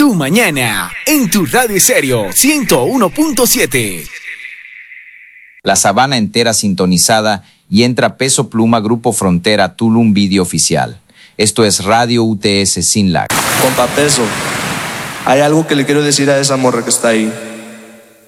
Tu mañana, en tu radio serio 101.7. La sabana entera sintonizada y entra Peso Pluma, Grupo Frontera, Tulum Video Oficial. Esto es Radio UTS sin lag. Compa Peso, hay algo que le quiero decir a esa morra que está ahí.